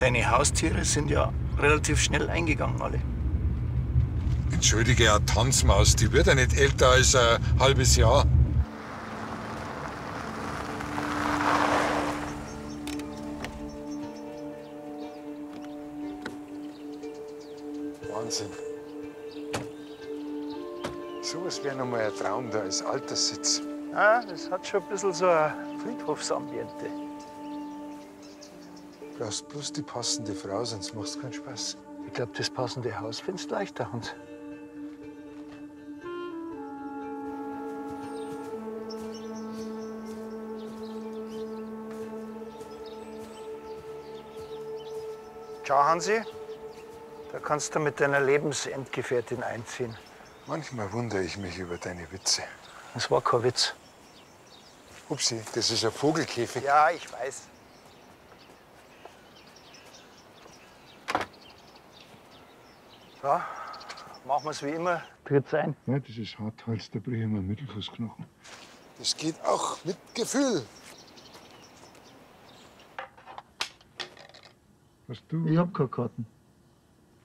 Deine Haustiere sind ja relativ schnell eingegangen, alle. Entschuldige, eine Tanzmaus, die wird ja nicht älter als ein halbes Jahr. Wahnsinn. Sowas wäre nochmal ein Traum da als Alterssitz. Ja, das hat schon ein bisschen so ein Friedhofsambiente. Du brauchst bloß die passende Frau, sonst macht's keinen Spaß. Ich glaube, das passende Haus findest du leichter, Hans. Schau, Hansi, da kannst du mit deiner Lebensendgefährtin einziehen. Manchmal wundere ich mich über deine Witze. Das war kein Witz. Upsi, das ist ein Vogelkäfig. Ja, ich weiß. So, machen wir es wie immer. Tritt's ein. Ja, das ist Harthals, da brich ich mir einen Mittelfußknochen. Das geht auch mit Gefühl. Hast du? Ich hab keine Karten.